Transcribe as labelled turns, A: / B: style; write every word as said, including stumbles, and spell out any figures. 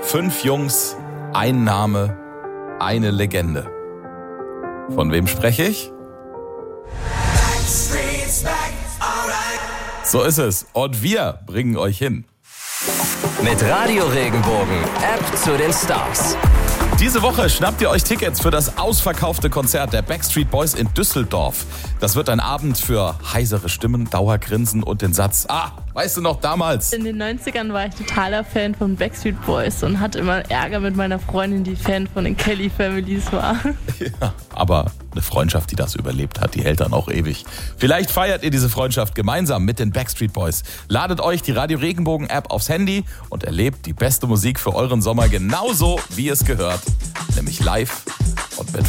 A: Fünf Jungs, ein Name, eine Legende. Von wem spreche ich? So ist es. Und wir bringen euch hin.
B: Mit Radio Regenbogen, App zu den Stars.
A: Diese Woche schnappt ihr euch Tickets für das ausverkaufte Konzert der Backstreet Boys in Düsseldorf. Das wird ein Abend für heisere Stimmen, Dauergrinsen und den Satz: Ah, weißt du noch damals?
C: In den neunzigern war ich totaler Fan von Backstreet Boys und hatte immer Ärger mit meiner Freundin, die Fan von den Kelly Families war.
A: Ja, aber eine Freundschaft, die das überlebt hat, die hält dann auch ewig. Vielleicht feiert ihr diese Freundschaft gemeinsam mit den Backstreet Boys. Ladet euch die Radio Regenbogen App aufs Handy und erlebt die beste Musik für euren Sommer genauso, wie es gehört. Nämlich live und mit